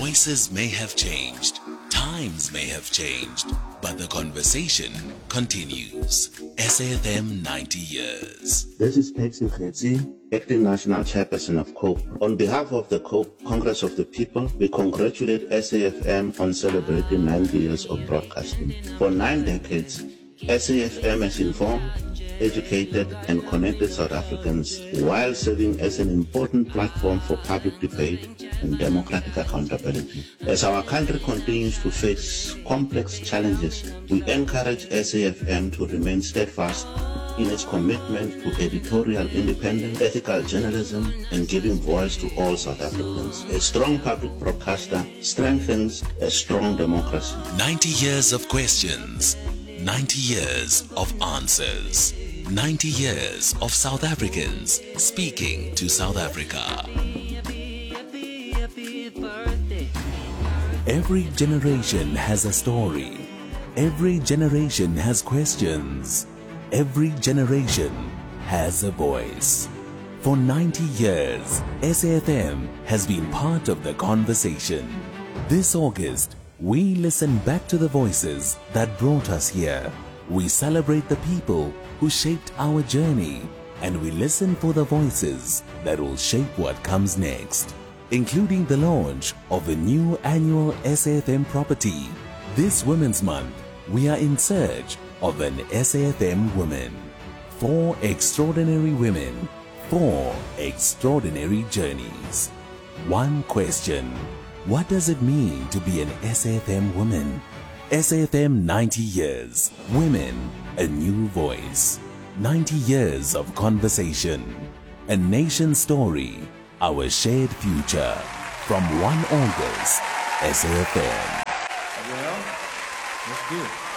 Voices may have changed, times may have changed, but the conversation continues. SAFM 90 years. This is Paxi Khetsi, Acting National Chairperson of COPE. On behalf of the COPE Congress of the People, we congratulate SAFM on celebrating 90 years of broadcasting. For 9 decades, SAFM has informed, educated and connected South Africans while serving as an important platform for public debate and democratic accountability. As our country continues to face complex challenges, we encourage SAFM to remain steadfast in its commitment to editorial independence, ethical journalism, and giving voice to all South Africans. A strong public broadcaster strengthens a strong democracy. 90 years of questions, 90 years of answers, 90 years of South Africans speaking to South Africa. Every generation has a story. Every generation has questions. Every generation has a voice. For 90 years, SAFM has been part of the conversation. This August, we listen back to the voices that brought us here. We celebrate the people who shaped our journey, and we listen for the voices that will shape what comes next, including the launch of a new annual SAFM property. This Women's Month, we are in search of an SAFM woman. 4 extraordinary women, 4 extraordinary journeys. One question: what does it mean to be an SAFM woman? SAFM 90 years. Women, a new voice. 90 years of conversation. A nation story. Our shared future. From 1 August, SAFM. Well, that's good.